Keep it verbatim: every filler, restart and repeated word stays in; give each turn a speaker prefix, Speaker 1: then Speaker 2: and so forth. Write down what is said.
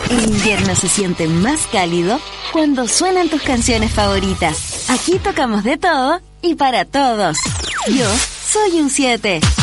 Speaker 1: El invierno se siente más cálido cuando suenan tus canciones favoritas. Aquí tocamos de todo y para todos. Yo soy un siete.